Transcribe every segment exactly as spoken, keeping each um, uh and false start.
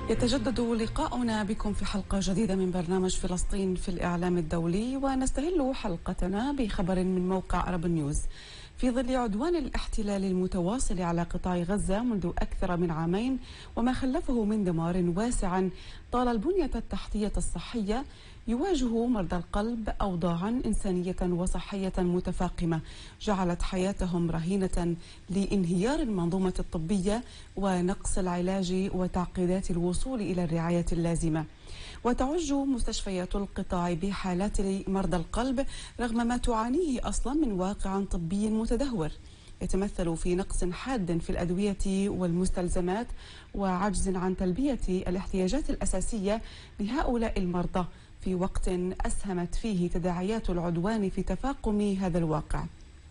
يتجدد لقاؤنا بكم في حلقة جديدة من برنامج فلسطين في الإعلام الدولي، ونستهل حلقتنا بخبر من موقع عرب نيوز. في ظل عدوان الاحتلال المتواصل على قطاع غزة منذ أكثر من عامين وما خلفه من دمار واسع طال البنية التحتية الصحية، يواجه مرضى القلب أوضاعا إنسانية وصحية متفاقمة جعلت حياتهم رهينة لانهيار المنظومة الطبية ونقص العلاج وتعقيدات الوصول إلى الرعاية اللازمة. وتعج مستشفيات القطاع بحالات مرضى القلب رغم ما تعانيه أصلا من واقع طبي متدهور يتمثل في نقص حاد في الأدوية والمستلزمات وعجز عن تلبية الاحتياجات الأساسية لهؤلاء المرضى في وقت أسهمت فيه تداعيات العدوان في تفاقم هذا الواقع.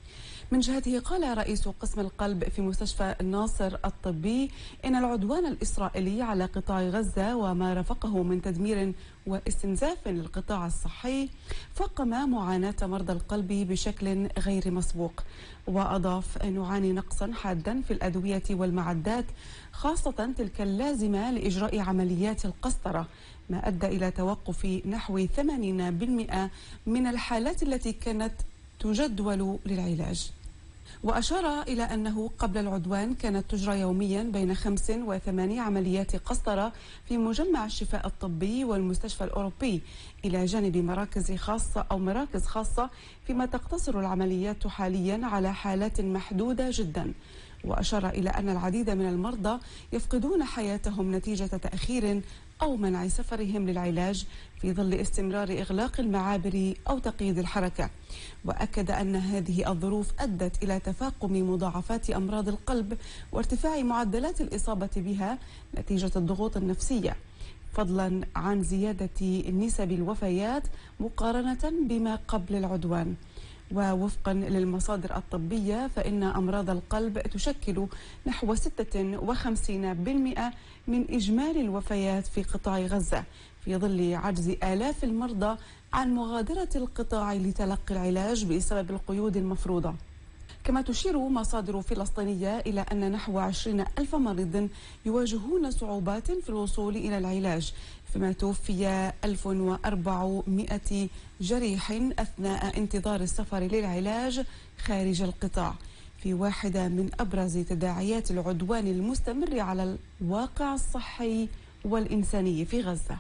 من جهته قال رئيس قسم القلب في مستشفى الناصر الطبي إن العدوان الإسرائيلي على قطاع غزة وما رافقه من تدمير واستنزاف للقطاع الصحي فاقم معاناة مرضى القلب بشكل غير مسبوق. وأضاف نعاني نقصا حادا في الأدوية والمعدات خاصة تلك اللازمة لإجراء عمليات القسطرة، ما أدى إلى توقف نحو ثمانين بالمئة من الحالات التي كانت تجدول للعلاج. وأشار إلى أنه قبل العدوان كانت تجرى يوميا بين خمس وثماني عمليات قسطرة في مجمع الشفاء الطبي والمستشفى الأوروبي إلى جانب مراكز خاصة أو مراكز خاصة، فيما تقتصر العمليات حاليا على حالات محدودة جدا. وأشار إلى أن العديد من المرضى يفقدون حياتهم نتيجة تأخير أو منع سفرهم للعلاج في ظل استمرار إغلاق المعابر أو تقييد الحركة. وأكد أن هذه الظروف أدت إلى تفاقم مضاعفات أمراض القلب وارتفاع معدلات الإصابة بها نتيجة الضغوط النفسية، فضلا عن زيادة نسب الوفيات مقارنة بما قبل العدوان. ووفقا للمصادر الطبية فإن أمراض القلب تشكل نحو ستة وخمسين بالمئة من إجمالي الوفيات في قطاع غزة، في ظل عجز آلاف المرضى عن مغادرة القطاع لتلقي العلاج بسبب القيود المفروضة. كما تشير مصادر فلسطينية إلى أن نحو عشرين ألف مريض يواجهون صعوبات في الوصول إلى العلاج، فيما توفي ألف وأربعمائة جريح أثناء انتظار السفر للعلاج خارج القطاع، في واحدة من أبرز تداعيات العدوان المستمر على الواقع الصحي والإنساني في غزة.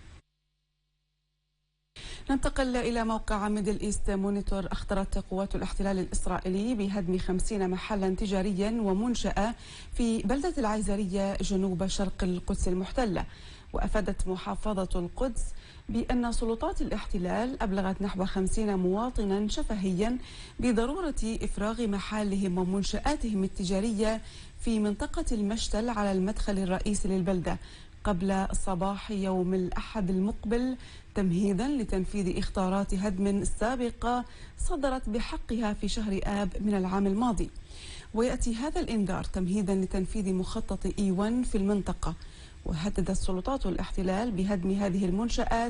ننتقل إلى موقع ميدل إيست مونيتور. أخطرت قوات الاحتلال الإسرائيلي بهدم خمسين محلا تجاريا ومنشأة في بلدة العيزرية جنوب شرق القدس المحتلة. وأفادت محافظة القدس بأن سلطات الاحتلال أبلغت نحو خمسين مواطنا شفهيا بضرورة إفراغ محالهم ومنشآتهم التجارية في منطقة المشتل على المدخل الرئيسي للبلدة قبل صباح يوم الأحد المقبل، تمهيدا لتنفيذ إخطارات هدم سابقة صدرت بحقها في شهر آب من العام الماضي. ويأتي هذا الإنذار تمهيدا لتنفيذ مخطط إي واحد في المنطقة. وهددت سلطات الاحتلال بهدم هذه المنشآت